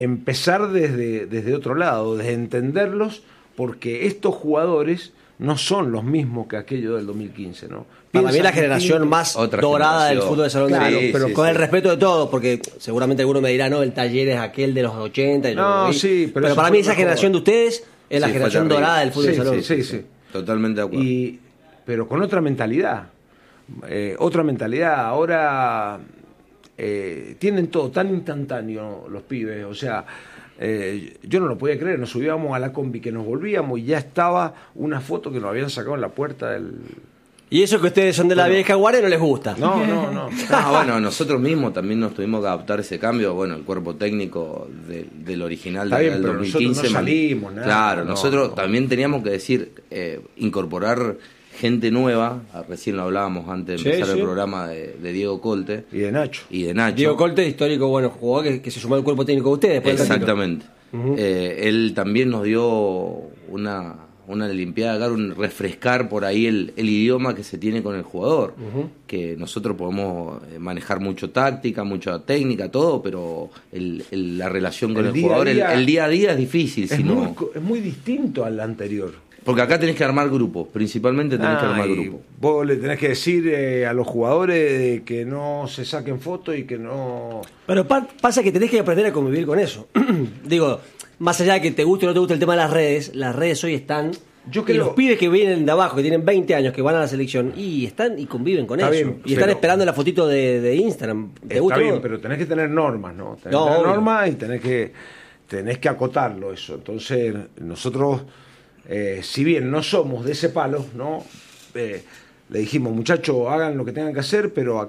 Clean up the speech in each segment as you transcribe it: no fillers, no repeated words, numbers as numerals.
empezar desde otro lado, desde entenderlos, porque estos jugadores no son los mismos que aquellos del 2015, ¿no? Para mí la generación más dorada del fútbol de salón, claro, pero con el respeto de todos, porque seguramente alguno me dirá, no, el Taller es aquel de los 80. No, sí, pero para mí esa generación de ustedes es la generación dorada del fútbol de salón. Sí. Totalmente de acuerdo. Pero con otra mentalidad. Ahora tienen todo tan instantáneo los pibes, o sea, yo no lo podía creer, nos subíamos a la combi que nos volvíamos y ya estaba una foto que nos habían sacado en la puerta del... Y eso que ustedes son de la vieja guardia no les gusta. No. Bueno, nosotros mismos también nos tuvimos que adaptar ese cambio, bueno, el cuerpo técnico del original del 2015. Nosotros no salimos, nada. Claro, nosotros también teníamos que decir, incorporar gente nueva, recién lo hablábamos antes de empezar el programa de Diego Colte. Y de Nacho. Diego Colte, histórico, jugador que se sumó al cuerpo técnico de ustedes. Exactamente. Él también nos dio una limpiada, un refrescar por ahí el idioma que se tiene con el jugador, que nosotros podemos manejar mucho táctica, mucha técnica, todo, pero la relación con el jugador, el día a día es difícil. Es muy distinto al anterior. Porque acá tenés que armar grupos, principalmente tenés que armar grupos. Vos le tenés que decir a los jugadores que no se saquen fotos y que no... Pero pasa que tenés que aprender a convivir con eso. Digo, más allá de que te guste o no te guste el tema de las redes hoy están... Y los pibes que vienen de abajo, que tienen 20 años, que van a la selección, y están y conviven con eso. Bien, y están esperando la fotito de Instagram. Está bien, pero tenés que tener normas, ¿no? Tenés que tener normas y tenés que acotarlo eso. Entonces, nosotros... si bien no somos de ese palo, ¿no? Le dijimos, muchachos, hagan lo que tengan que hacer, pero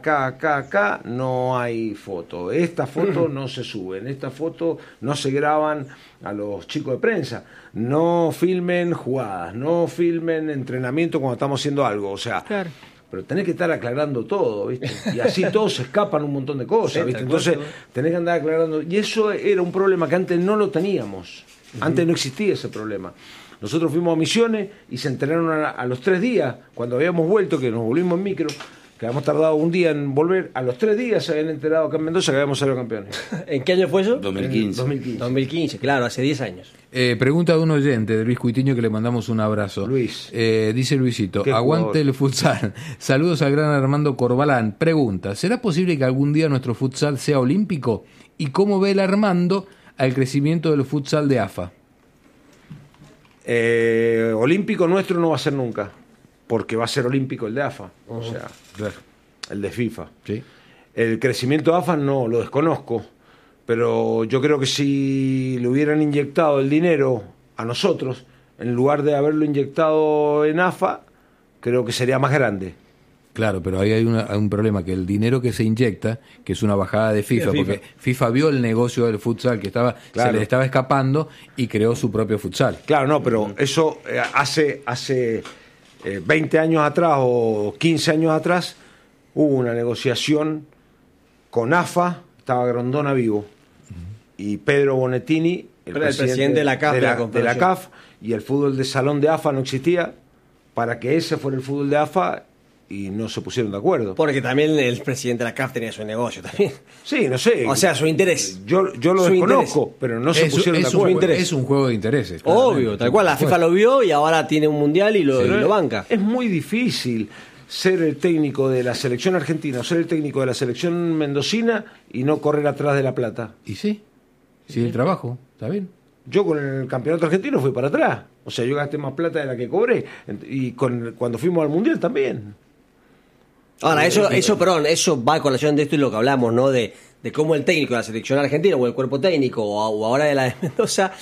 acá no hay foto. Esta foto no se suben, esta foto no se graban a los chicos de prensa. No filmen jugadas, no filmen entrenamiento cuando estamos haciendo algo. O sea, claro. Pero tenés que estar aclarando todo, ¿viste? Y así todos se escapan un montón de cosas, ¿viste? Entonces tenés que andar aclarando. Y eso era un problema que antes no lo teníamos. Antes no existía ese problema. Nosotros fuimos a Misiones y se enteraron a los 3 días, cuando habíamos vuelto, que nos volvimos en micro, que habíamos tardado un día en volver, a los 3 días se habían enterado acá en Mendoza que habíamos salido campeones. ¿En qué año fue eso? 2015. 2015, claro, hace 10 años. Pregunta de un oyente, de Luis Cuitiño, que le mandamos un abrazo. Luis. Dice Luisito, aguante el futsal. Saludos al gran Armando Corbalán. Pregunta, ¿será posible que algún día nuestro futsal sea olímpico? ¿Y cómo ve el Armando al crecimiento del futsal de AFA? Olímpico nuestro no va a ser nunca, porque va a ser olímpico el de AFA, o sea, el de FIFA. ¿Sí? El crecimiento de AFA no, lo desconozco, pero yo creo que si le hubieran inyectado el dinero a nosotros, en lugar de haberlo inyectado en AFA, creo que sería más grande. Claro, pero ahí hay un problema, que el dinero que se inyecta, que es una bajada de FIFA, porque FIFA vio el negocio del futsal que se le estaba escapando y creó su propio futsal. Claro, no, pero eso hace 20 años atrás o 15 años atrás hubo una negociación con AFA, estaba Grondona vivo, y Pedro Bonettini, el presidente de la CAF, y el fútbol de salón de AFA no existía, para que ese fuera el fútbol de AFA, y no se pusieron de acuerdo. Porque también el presidente de la CAF tenía su negocio también. Sí, no sé. O sea, su interés. Yo lo desconozco, pero no se pusieron de acuerdo. Es un juego de intereses. Obvio, tal cual. La FIFA lo vio y ahora tiene un mundial y lo banca. Es muy difícil ser el técnico de la selección argentina o ser el técnico de la selección mendocina y no correr atrás de la plata. Y sí, el trabajo, está bien. Yo con el campeonato argentino fui para atrás. O sea, yo gasté más plata de la que cobré. Y cuando fuimos al mundial también. Ahora, eso va a colación de esto y lo que hablamos, ¿no? De cómo el técnico de la selección argentina o el cuerpo técnico o ahora de la de Mendoza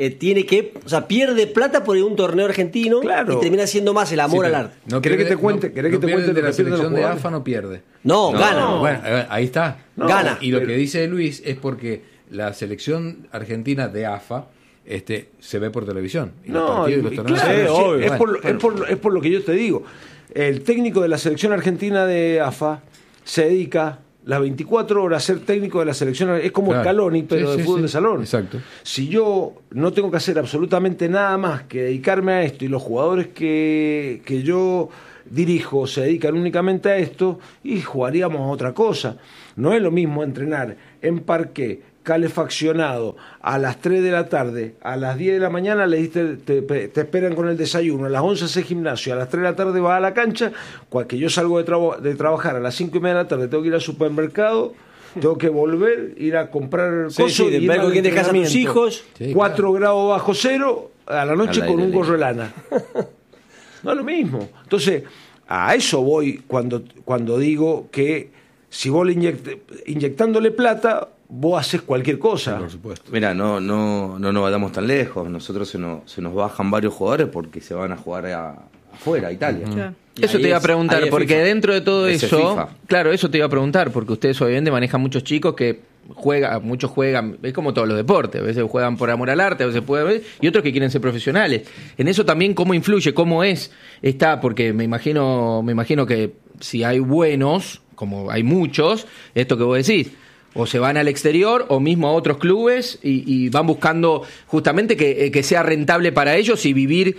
pierde plata por un torneo argentino, claro, y termina siendo más el amor al arte. ¿Querés que te cuente de la selección de AFA? No pierde. No, gana. Bueno, ahí está. Gana. Y lo que dice Luis es porque la selección argentina de AFA se ve por televisión. Y los partidos y los torneos. Claro, es por lo que yo te digo. El técnico de la selección argentina de AFA se dedica las 24 horas a ser técnico de la selección. Es como Scaloni, pero de fútbol de salón. Exacto. Si yo no tengo que hacer absolutamente nada más que dedicarme a esto, y los jugadores que yo dirijo se dedican únicamente a esto, y jugaríamos a otra cosa. No es lo mismo entrenar en parqué calefaccionado a las 3 de la tarde, a las 10 de la mañana te esperan con el desayuno, a las 11 haces gimnasio, a las 3 de la tarde vas a la cancha, que yo salgo de trabajar a las 5 y media de la tarde, tengo que ir al supermercado, tengo que volver, ir a comprar cosas, y ver con quién dejas a tus hijos. 4 grados bajo cero, a la noche con un gorro de lana. No es lo mismo. Entonces, a eso voy cuando digo que si vos inyectándole plata, vos haces cualquier cosa. Por supuesto. Mira, no nos vayamos tan lejos. Nosotros se nos bajan varios jugadores porque se van a jugar afuera, a Italia. Claro. Eso te iba a preguntar, porque FIFA. Dentro de todo eso, claro, eso te iba a preguntar, porque ustedes obviamente manejan muchos chicos que muchos juegan, es como todos los deportes, a veces juegan por amor al arte, a veces y otros que quieren ser profesionales. En eso también, ¿cómo influye? ¿Cómo está? Porque me imagino que si hay buenos, como hay muchos, esto que vos decís, o se van al exterior o mismo a otros clubes y van buscando justamente que sea rentable para ellos y vivir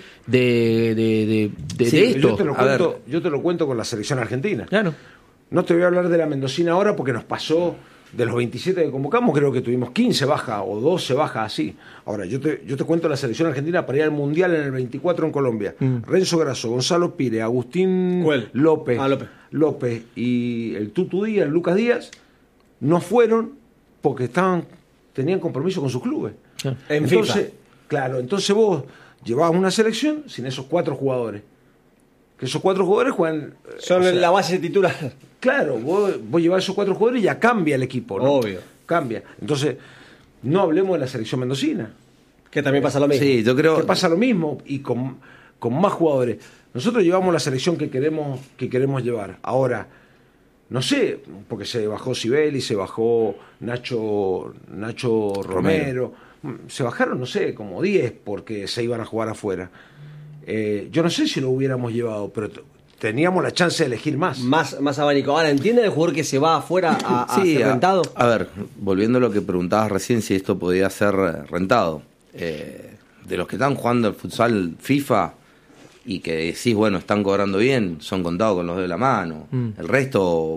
de esto. Yo te lo cuento con la selección argentina. Claro. No te voy a hablar de la mendocina ahora porque nos pasó de los 27 que convocamos, creo que tuvimos 15 bajas o 12 bajas así. Ahora, yo te cuento la selección argentina para ir al Mundial en el 24 en Colombia. Renzo Grasso, Gonzalo Pire, Agustín López y el Tutu Díaz, Lucas Díaz, no fueron porque tenían compromiso con sus clubes. Entonces vos llevabas una selección sin esos 4 jugadores. Que esos 4 jugadores juegan... Son la base titular. Claro, vos llevás esos 4 jugadores y ya cambia el equipo, ¿no? Obvio. Cambia. Entonces, no hablemos de la selección mendocina. Que también pasa lo mismo. Sí, yo creo... Que pasa lo mismo y con más jugadores. Nosotros llevamos la selección que queremos llevar. Ahora... No sé, porque se bajó Sibeli, se bajó Nacho Romero. Se bajaron, no sé, como 10 porque se iban a jugar afuera. Yo no sé si lo hubiéramos llevado, pero teníamos la chance de elegir más. Más abanico. Ahora, ¿entienden el jugador que se va afuera a ser rentado? A ver, volviendo a lo que preguntabas recién, si esto podía ser rentado. De los que están jugando el futsal FIFA... y que decís, bueno, están cobrando bien, son contados con los dedos de la mano. El resto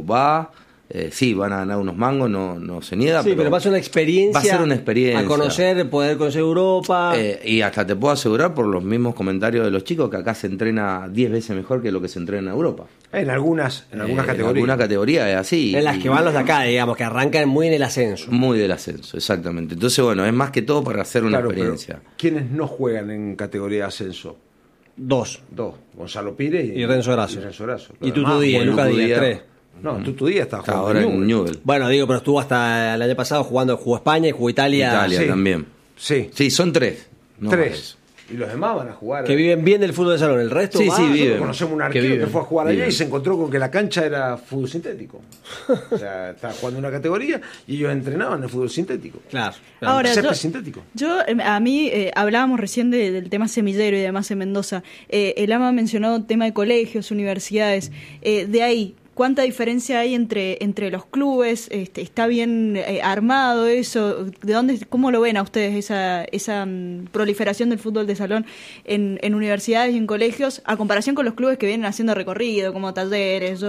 sí, van a ganar unos mangos, no se niega. Sí, pero va a ser una experiencia. Va a ser una experiencia. Poder conocer Europa. Y hasta te puedo asegurar por los mismos comentarios de los chicos que acá se entrena 10 veces mejor que lo que se entrena en Europa. En algunas categorías. En alguna categoría es así. En las que van los de acá, digamos, que arrancan muy en el ascenso. Muy del ascenso, exactamente. Entonces, bueno, es más que todo para hacer una experiencia. ¿Quiénes no juegan en categoría de ascenso? Dos. Gonzalo Pires y Renzo Grasso. Y Tutu Díaz, Lucas Díaz, 3. No, Tutu Díaz está jugando ahora en Newell. Bueno, digo, pero estuvo hasta el año pasado jugó España y jugó Italia. Sí. También. Sí, son 3. 3. Y los demás van a jugar. Que viven bien del fútbol de salón. El resto viven. Conocemos un arquero que fue a jugar allá y se encontró con que la cancha era fútbol sintético. O sea, estaba jugando una categoría y ellos entrenaban el fútbol sintético. Claro. Ahora, sintético. A mí, hablábamos recién del tema semillero y demás en Mendoza. El AMA mencionó tema de colegios, universidades. De ahí, ¿cuánta diferencia hay entre los clubes? ¿Está bien armado eso? ¿Cómo lo ven a ustedes esa proliferación del fútbol de salón en universidades y en colegios a comparación con los clubes que vienen haciendo recorrido, como Talleres,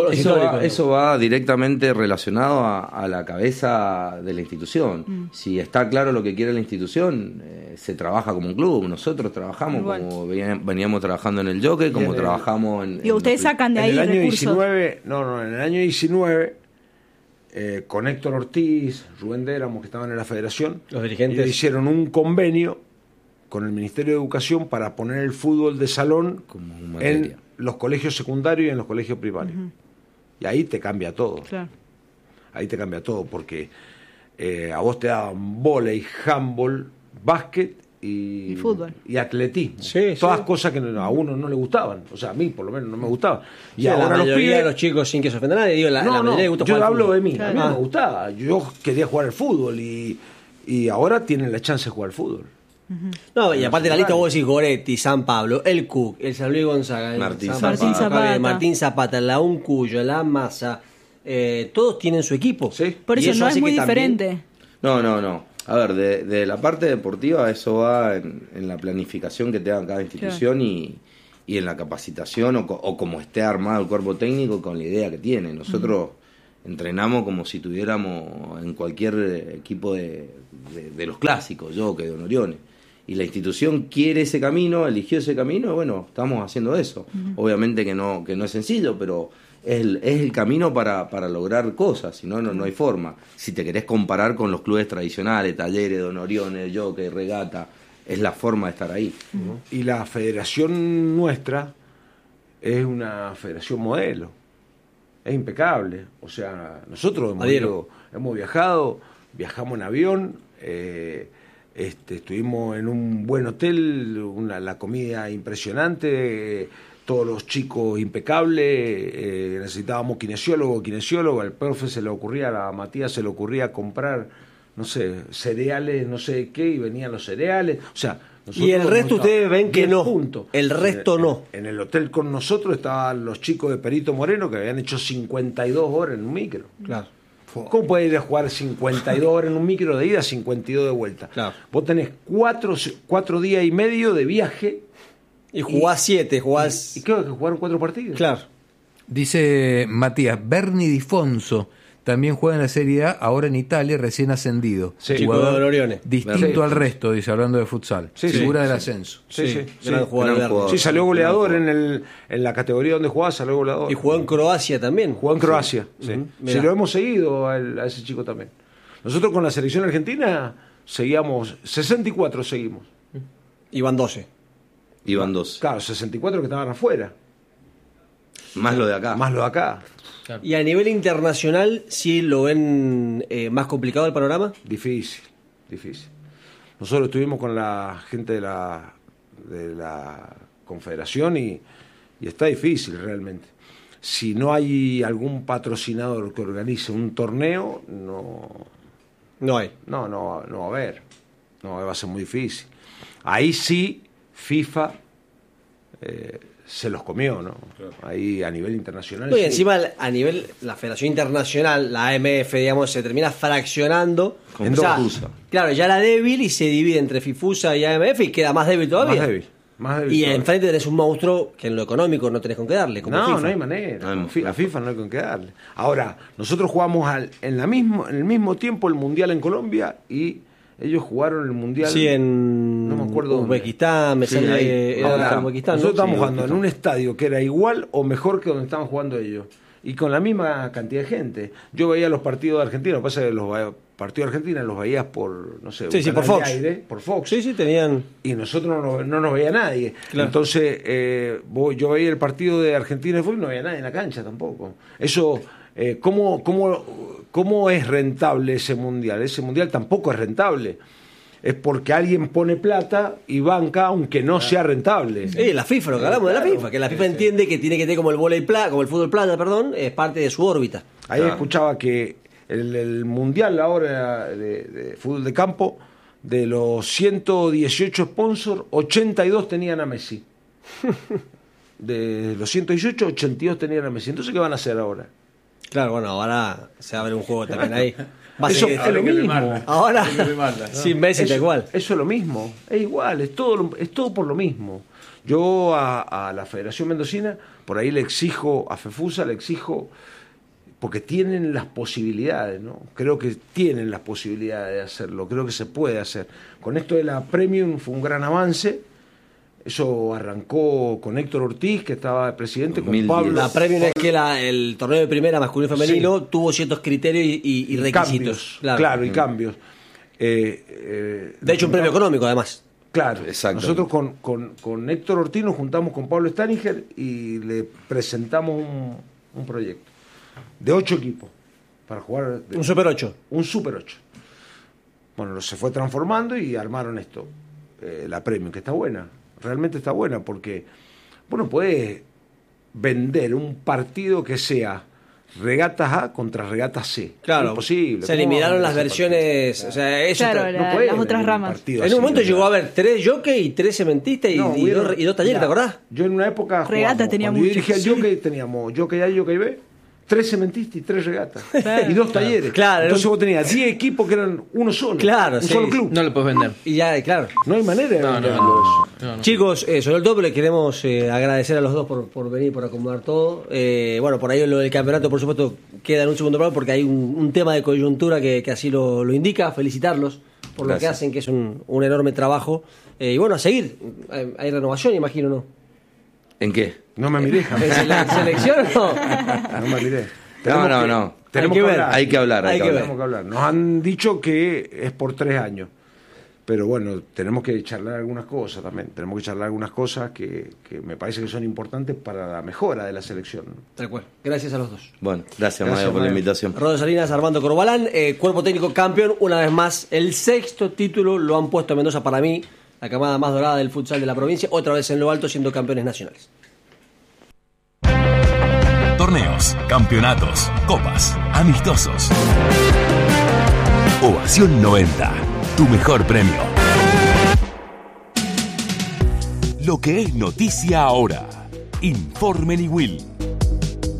Eso va directamente relacionado a la cabeza de la institución. Si está claro lo que quiere la institución, se trabaja como un club. Nosotros trabajamos como veníamos trabajando en el Jockey, como trabajamos en... Y ustedes sacan de ahí el año recursos. 19... No, en el año 19, con Héctor Ortiz, Rubén Déramo, que estaban en la federación, los dirigentes hicieron un convenio con el Ministerio de Educación para poner el fútbol de salón en los colegios secundarios y en los colegios primarios. Y ahí te cambia todo. Claro. Ahí te cambia todo, porque a vos te daban vóley, handball, básquet y fútbol y atletismo, todas cosas que a uno no le gustaban, o sea, a mí por lo menos no me gustaban. Y ahora la mayoría de los chicos, sin que se ofenda a nadie, digo, la mayoría le gusta yo jugar hablo fútbol. de mí, a mí me gustaba, yo quería jugar al fútbol y ahora tienen la chance de jugar al fútbol. No, y aparte de la lista vos decís Goretti, San Pablo, el Cook, el San Luis Gonzaga, Martín Zapata, la Uncuyo, la Massa, todos tienen su equipo. Por eso no es muy diferente. No. A ver, de la parte deportiva eso va en la planificación que tenga cada institución y en la capacitación o como esté armado el cuerpo técnico con la idea que tiene. Nosotros entrenamos como si tuviéramos en cualquier equipo de los clásicos, Jockey, Don Orione. Y la institución quiere ese camino, eligió ese camino, y bueno, estamos haciendo eso. Obviamente que no es sencillo, pero es el camino para lograr cosas, si no, no hay forma. Si te querés comparar con los clubes tradicionales, Talleres, Don Orione, Jockey, Regata, es la forma de estar ahí. Y la federación nuestra es una federación modelo, es impecable. O sea, nosotros hemos viajado, viajamos en avión, estuvimos en un buen hotel, la comida impresionante, todos los chicos impecables, necesitábamos kinesiólogo, al profe a Matías se le ocurría comprar, no sé, cereales, no sé qué, y venían los cereales, o sea... Y el resto ustedes ven que no, el resto no. En el hotel con nosotros estaban los chicos de Perito Moreno que habían hecho 52 horas en un micro. Claro. ¿Cómo puedes ir a jugar 52 horas en un micro de ida, 52 de vuelta? Claro. Vos tenés 4 días y medio de viaje. Y jugás 7, jugás... Y creo que jugaron 4 partidos. Claro. Dice Matías, Berni Di Fonso también juega en la Serie A, ahora en Italia, recién ascendido. Sí, jugador de Don Orione. Distinto al resto, dice, hablando de futsal. Figura del ascenso. Sí. Gran jugador. Sí, salió goleador en la categoría donde jugaba, salió goleador. Y jugó en Croacia también. Jugó en Croacia, sí. Sí, lo hemos seguido a ese chico también. Nosotros con la selección argentina seguíamos, 64 seguimos. Iban 12. Iban 12. Claro, 64 que estaban afuera. Más lo de acá. Claro. ¿Y a nivel internacional sí lo ven más complicado el panorama? Difícil. Nosotros estuvimos con la gente de la Confederación y está difícil realmente. Si no hay algún patrocinador que organice un torneo, no hay. No va a haber. No, va a ser muy difícil. Ahí sí, FIFA... se los comió, ¿no? Claro. Ahí a nivel internacional. Y encima a nivel, la Federación Internacional, la AMF, digamos, se termina fraccionando. En dos FUSA. Claro, ya era débil y se divide entre FIFUSA y AMF y queda más débil todavía. Más débil y todavía. Enfrente tenés un monstruo que en lo económico no tenés con qué darle. Como FIFA. No hay manera. A FIFA no hay con qué darle. Ahora, nosotros jugamos en el mismo tiempo el Mundial en Colombia y ellos jugaron el Mundial. Sí, en no me acuerdo Uzbekistán, Uzbekistán. Nosotros estábamos jugando en un estadio que era igual o mejor que donde estaban jugando ellos. Y con la misma cantidad de gente. Yo veía los partidos de Argentina, lo que pasa es que los partidos de Argentina los veías por, no sé, por Fox. Por Fox. Sí, tenían. Y nosotros no nos veía nadie. Claro. Entonces, yo veía el partido de Argentina y fútbol y no veía nadie en la cancha tampoco. Eso, ¿cómo es rentable ese mundial? Ese mundial tampoco es rentable. Es porque alguien pone plata y banca aunque no sea rentable. La FIFA, lo que hablamos de la FIFA, que la FIFA entiende que tiene que tener como el fútbol plata, es parte de su órbita. Ahí escuchaba que el mundial ahora de fútbol de campo, de los 118 sponsors, 82 tenían a Messi. De los 118, 82 tenían a Messi. Entonces, ¿qué van a hacer ahora? Claro, bueno, ahora se va a ver un juego también ahí. Eso es lo mismo. Ahora, sin Messi, da igual. Eso es lo mismo. Es igual, es todo por lo mismo. Yo a la Federación Mendocina, por ahí le exijo, a FEFUSA le exijo, porque tienen las posibilidades, ¿no? Creo que tienen las posibilidades de hacerlo, creo que se puede hacer. Con esto de la Premium fue un gran avance. Eso arrancó con Héctor Ortiz, que estaba presidente, con Pablo. La Premium es que el torneo de primera masculino y femenino tuvo ciertos criterios y requisitos. Claro, y cambios. De hecho, un premio económico, además. Claro, nosotros con Héctor Ortiz nos juntamos con Pablo Staninger y le presentamos un proyecto de 8 equipos para jugar. Un Super 8. Un Super 8. Bueno, se fue transformando y armaron esto, la Premium, que está buena. Realmente está buena porque bueno, puedes vender un partido que sea regatas A contra regatas C. Claro, es imposible. Se eliminaron las versiones, o sea, eso no las otras ramas. En un momento llegó a haber 3 jockey y 3 cementistas y 2 talleres, ¿te acordás? Yo en una época regatas teníamos. Cuando yo dirigía el jockey teníamos jockey A y jockey B, 3 cementistas y 3 regatas. Y 2 talleres. Claro. Entonces vos tenías 10 equipos que eran uno solo. Claro, un solo club. No lo puedes vender. Y ya, claro. No hay manera de venderlo eso. No. Chicos, sobre el todo les queremos agradecer a los dos por venir, por acomodar todo. Bueno, por ahí lo del campeonato, por supuesto, queda en un segundo plano porque hay un tema de coyuntura que así lo indica. Felicitarlos por lo que hacen, que es un enorme trabajo. Y bueno, a seguir. Hay renovación, imagino, ¿no? ¿En qué? No me miré. ¿En la selección o no? No me miré. No. Tenemos que hablar. Hay que hablar. Tenemos que hablar. Nos han dicho que es por 3 años. Pero bueno, tenemos que charlar algunas cosas también. Tenemos que charlar algunas cosas que me parece que son importantes para la mejora de la selección. Tal cual. Gracias a los dos. Bueno, gracias Mario, por la invitación. Rodo Salinas, Armando Corbalán, cuerpo técnico campeón, una vez más. El 6º título lo han puesto a Mendoza, para mí, la camada más dorada del futsal de la provincia, otra vez en lo alto, siendo campeones nacionales. Torneos, campeonatos, copas, amistosos. Ovación 90, tu mejor premio. Lo que es noticia ahora. Informe Niwil.